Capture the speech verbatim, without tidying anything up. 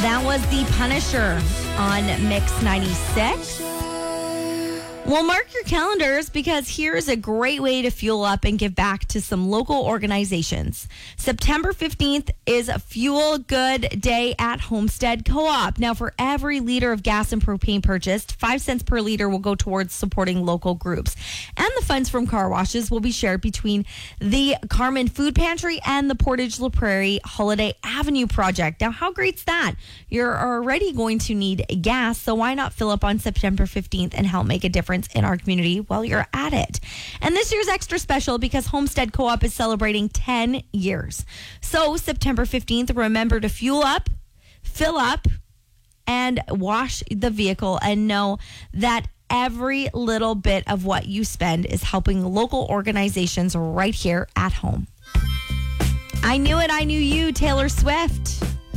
That was The Punisher on Mix ninety-six. Well, mark your calendars because here's a great way to fuel up and give back to some local organizations. September fifteenth is Fuel Good Day at Homestead Co-op. Now, for every liter of gas and propane purchased, five cents per liter will go towards supporting local groups. And the funds from car washes will be shared between the Carmen Food Pantry and the Portage La Prairie Holiday Avenue Project. Now, how great's that? You're already going to need gas, so why not fill up on September fifteenth and help make a difference in our community while you're at it. And this year's extra special because Homestead Co-op is celebrating ten years. So September fifteenth, remember to fuel up, fill up, and wash the vehicle, and know that every little bit of what you spend is helping local organizations right here at home. I Knew It, I Knew You, Taylor Swift.